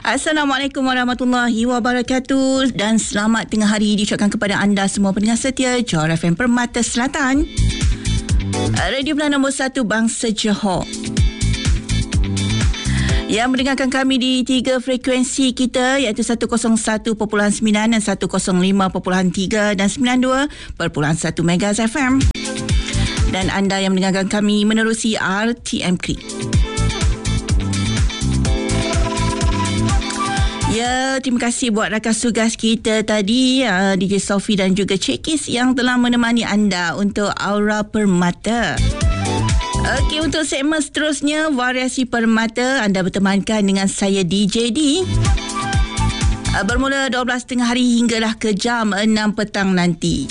Assalamualaikum warahmatullahi wabarakatuh dan selamat tengah hari diucapkan kepada anda semua pendengar setia Johor FM Permata Selatan, Radio Pilihan nombor 1 Bangsa Johor, yang mendengarkan kami di 3 frekuensi kita, iaitu 101.9 dan 105.3 dan 92.1 MHz FM, dan anda yang mendengarkan kami menerusi RTM Klik. Ya, terima kasih buat rakan tugas kita tadi, DJ Sophie dan juga Cekis yang telah menemani anda untuk Aura Permata. Okey, untuk segmen seterusnya, Variasi Permata, anda bertemankan dengan saya DJ D. Bermula 12.30 hari hinggalah ke jam 6 petang nanti.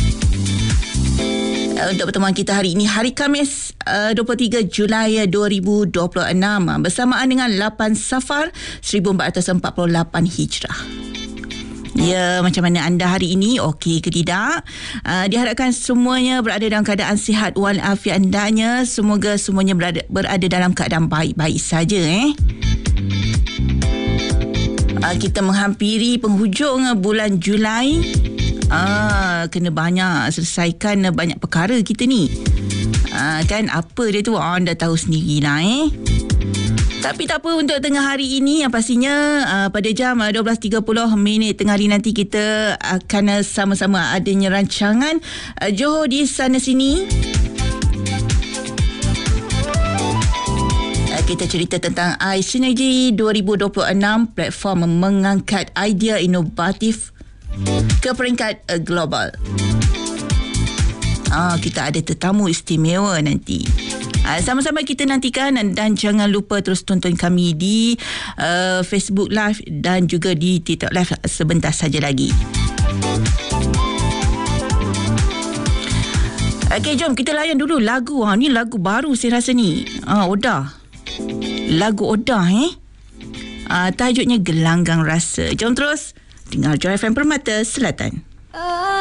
Untuk pertemuan kita hari ini, hari Khamis 23 Julai 2026, bersamaan dengan 8 Safar 1448 Hijrah. Ya, macam mana anda hari ini? Okey ke tidak? Diharapkan semuanya berada dalam keadaan sihat walafiat andanya. Semoga semuanya berada dalam keadaan baik-baik saja. Kita menghampiri penghujung bulan Julai. Kena banyak selesaikan banyak perkara kita ni. Kan apa dia tu anda tahu sendirilah. Tapi tak apa, untuk tengah hari ini yang pastinya pada jam 12.30 tengah hari nanti kita akan sama-sama adanya rancangan Johor di sana sini. Kita cerita tentang iSynergy 2026, platform mengangkat idea inovatif ke peringkat global. Kita ada tetamu istimewa nanti. Sama-sama kita nantikan, dan jangan lupa terus tonton kami di Facebook Live dan juga di TikTok Live sebentar saja lagi. Okey, jom kita layan dulu lagu. Ni lagu baru saya rasa ni. Odah. Lagu Odah tajuknya Gelanggang Rasa. Jom terus dengar Johor FM Permata Selatan.